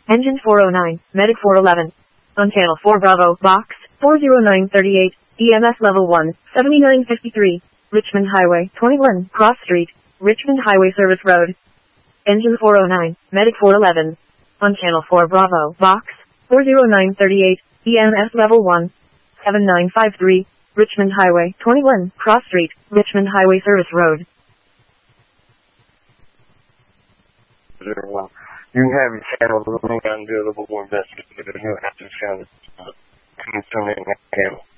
Engine 409, Medic 411. On Channel 4 Bravo, Box 40938, EMS Level 1, 7953, Richmond Highway 21, Cross Street, Richmond Highway Service Road. Engine 409, Medic 411. On Channel 4 Bravo, Box 40938, EMS Level 1, 7953, Richmond Highway 21, Cross Street, Richmond Highway Service Road. Well, you can have your channel running on the available investigator. You have to sound coming from that channel.